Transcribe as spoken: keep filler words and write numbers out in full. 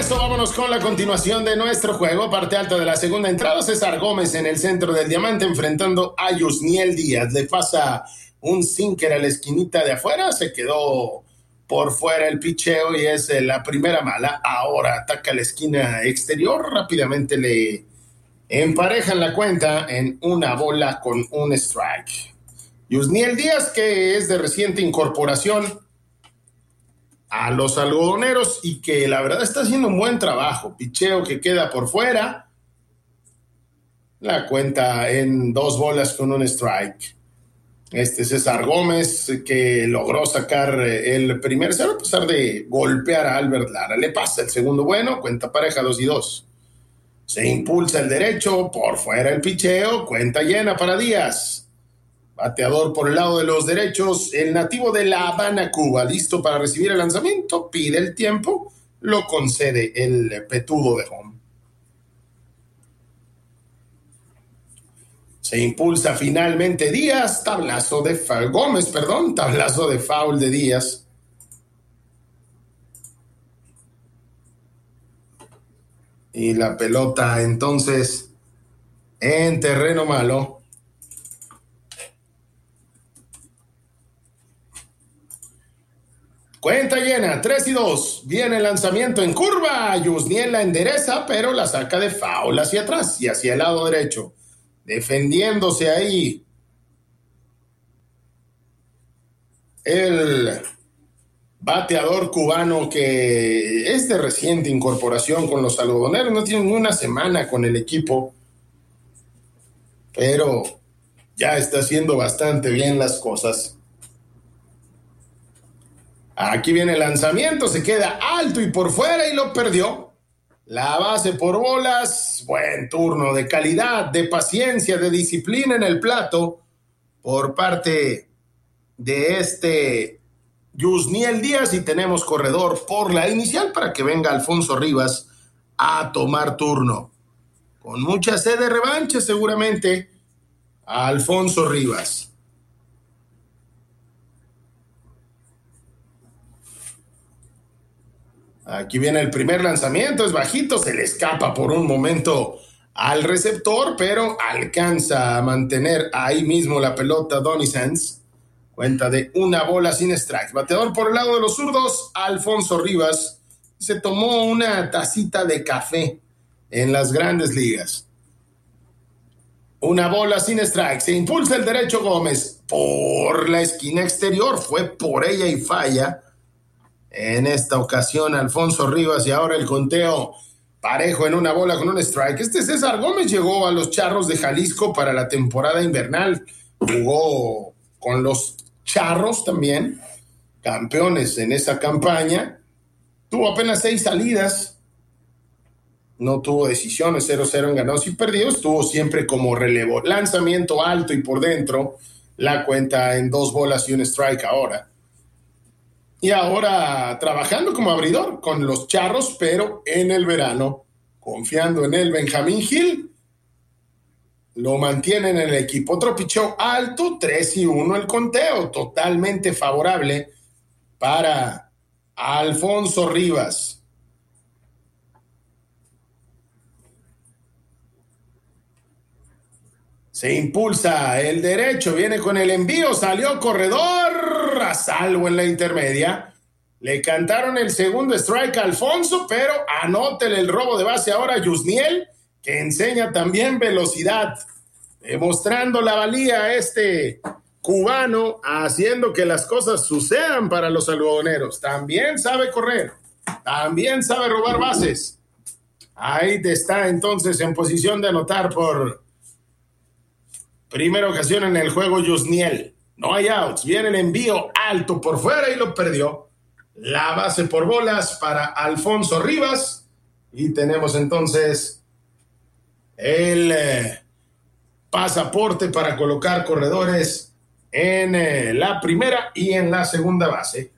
regreso, vámonos con la continuación de nuestro juego. Parte alta de la segunda entrada, César Gómez en el centro del diamante enfrentando a Yusniel Díaz. Le pasa un sinker a la esquinita de afuera, se quedó por fuera el picheo y es la primera mala. Ahora ataca la esquina exterior, rápidamente le emparejan la cuenta en una bola con un strike. Yusniel Díaz, que es de reciente incorporación a los algodoneros y que la verdad está haciendo un buen trabajo. Picheo que queda por fuera. La cuenta en dos bolas con un strike. Este César Gómez que logró sacar el primer cero a pesar de golpear a Albert Lara. Le pasa el segundo bueno, cuenta pareja dos y dos. Se impulsa el derecho, por fuera el picheo, cuenta llena para Díaz. Bateador por el lado de los derechos, el nativo de La Habana, Cuba, listo para recibir el lanzamiento, pide el tiempo, lo concede el petudo de home. Se impulsa finalmente Díaz, tablazo de fa- Gómez, perdón, tablazo de foul de Díaz. Y la pelota entonces en terreno malo. Cuenta llena, tres y dos. Viene el lanzamiento en curva. Yusniel la endereza, pero la saca de foul hacia atrás y hacia el lado derecho. Defendiéndose ahí el bateador cubano que es de reciente incorporación con los algodoneros. No tiene ni una semana con el equipo, pero ya está haciendo bastante bien las cosas. Aquí viene el lanzamiento, se queda alto y por fuera y lo perdió. La base por bolas, buen turno de calidad, de paciencia, de disciplina en el plato por parte de este Yusniel Díaz y tenemos corredor por la inicial para que venga Alfonso Rivas a tomar turno. Con mucha sed de revancha seguramente a Alfonso Rivas. Aquí viene el primer lanzamiento, es bajito, se le escapa por un momento al receptor, pero alcanza a mantener ahí mismo la pelota Donny Sands. Cuenta de una bola sin strike. Bateador por el lado de los zurdos, Alfonso Rivas. Se tomó una tacita de café en las grandes ligas. Una bola sin strike. Se impulsa el derecho Gómez por la esquina exterior. Fue por ella y falla. En esta ocasión Alfonso Rivas y ahora el conteo parejo en una bola con un strike. Este César Gómez llegó a los Charros de Jalisco para la temporada invernal. Jugó con los Charros también, campeones en esa campaña. Tuvo apenas seis salidas. No tuvo decisiones, cero cero en ganados y perdidos. Estuvo siempre como relevo. Lanzamiento alto y por dentro. La cuenta en dos bolas y un strike ahora. Y ahora trabajando como abridor con los Charros, pero en el verano, confiando en él, Benjamín Gil, lo mantienen en el equipo. Otro picheo alto, tres y uno el conteo, totalmente favorable para Alfonso Rivas. Se impulsa el derecho, viene con el envío, salió corredor, a salvo en la intermedia. Le cantaron el segundo strike a Alfonso, pero anótele el robo de base ahora a Yusniel, que enseña también velocidad, demostrando la valía a este cubano, haciendo que las cosas sucedan para los algodoneros. También sabe correr, también sabe robar bases. Ahí está entonces en posición de anotar por primera ocasión en el juego Yusniel. No hay outs. Viene el envío alto por fuera y lo perdió. La base por bolas para Alfonso Rivas. Y tenemos entonces el eh, pasaporte para colocar corredores en eh, la primera y en la segunda base.